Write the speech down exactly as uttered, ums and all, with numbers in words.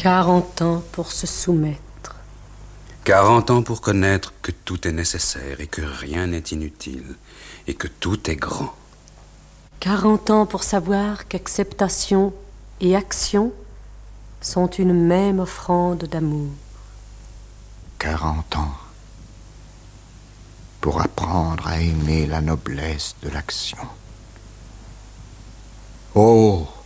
Quarante ans pour se soumettre. Quarante ans pour connaître que tout est nécessaire et que rien n'est inutile et que tout est grand. Quarante ans pour savoir qu'acceptation et action sont une même offrande d'amour. Quarante ans pour apprendre à aimer la noblesse de l'action. Oh!